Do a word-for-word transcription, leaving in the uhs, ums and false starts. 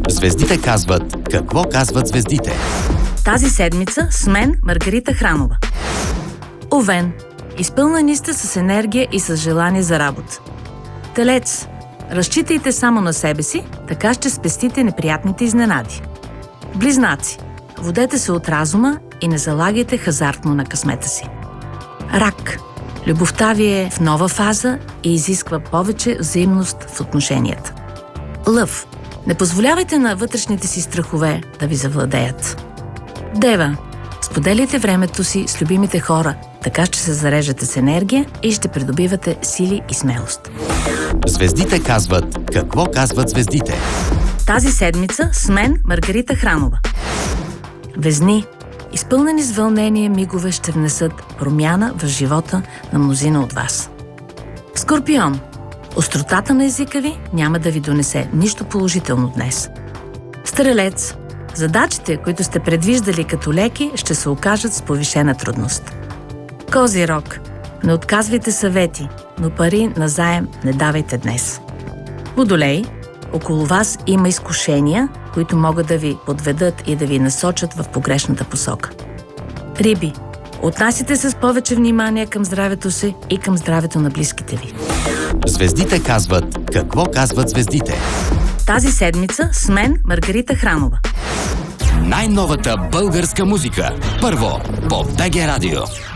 Звездите казват какво казват звездите. Тази седмица с мен Маргарита Храмова. Овен, изпълнени сте с енергия и с желание за работа. Телец, разчитайте само на себе си, така ще спестите неприятните изненади. Близнаци, водете се от разума и не залагайте хазартно на късмета си. Рак, любовта ви е в нова фаза и изисква повече взаимност в отношенията. Лъв, не позволявайте на вътрешните си страхове да ви завладеят. Дева, споделяйте времето си с любимите хора, така ще се зареждате с енергия и ще придобивате сили и смелост. Звездите казват какво казват звездите. Тази седмица с мен Маргарита Храмова. Везни, изпълнени с вълнение мигове ще внесат промяна в живота на мнозина от вас. Скорпион, остротата на езика ви няма да ви донесе нищо положително днес. Стрелец, задачите, които сте предвиждали като леки, ще се окажат с повишена трудност. Козирог, не отказвайте съвети, но пари назаем не давайте днес. Водолей, около вас има изкушения, които могат да ви подведат и да ви насочат в погрешната посока. Риби, отнасяйте се с повече внимание към здравето си и към здравето на близките ви. Звездите казват какво казват звездите. Тази седмица с мен Маргарита Храмова. Най-новата българска музика. Първо по БГ Радио.